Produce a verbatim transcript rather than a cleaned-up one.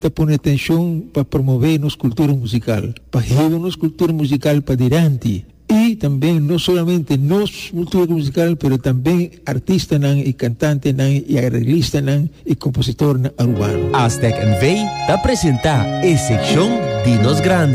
pone atención para promovernos cultura musical, para llevarnos cultura musical para adelante. Y también no solamente nos cultura musical, pero también artistas y cantantes y arreglistas y compositores urbanos. Aztec en Vey te presenta a sección Dinos Grandes.